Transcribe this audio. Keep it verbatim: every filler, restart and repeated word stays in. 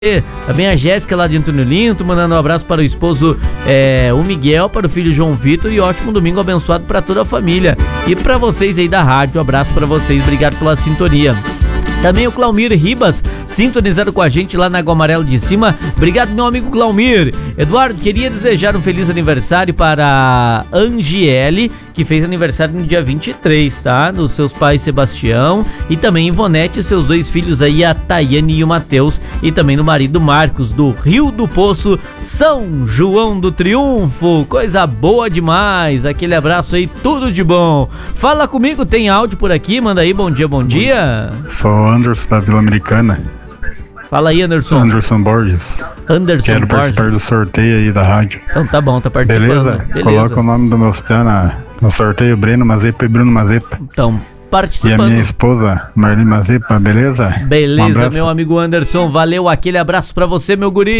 Também a Jéssica lá de Antônio Linto, mandando um abraço para o esposo é, o Miguel, para o filho João Vitor, e ótimo domingo abençoado para toda a família. E para vocês aí da rádio, um abraço para vocês, obrigado pela sintonia. Também o Claumir Ribas, sintonizado com a gente lá na Água Amarela de Cima. Obrigado, meu amigo Claumir. Eduardo, queria desejar um feliz aniversário para a Angiele, que fez aniversário no dia vinte e três, tá? Dos seus pais Sebastião e também Ivonete e seus dois filhos aí, a Tayane e o Matheus. E também no marido Marcos, do Rio do Poço, São João do Triunfo. Coisa boa demais. Aquele abraço aí, tudo de bom. Fala comigo, tem áudio por aqui? Manda aí, bom dia, bom dia. Sou Anderson da Vila Americana. Fala aí, Anderson. Anderson Borges. Anderson Quero Borges. participar do sorteio aí da rádio. Então tá bom, tá participando. Beleza? Beleza. Coloca o nome do meu filho na, no sorteio, Breno Mazepa e Bruno Mazepa. Então, participando. E a minha esposa, Marli Mazepa, beleza? Beleza, Um abraço. meu amigo Anderson. Valeu, aquele abraço pra você, meu guri.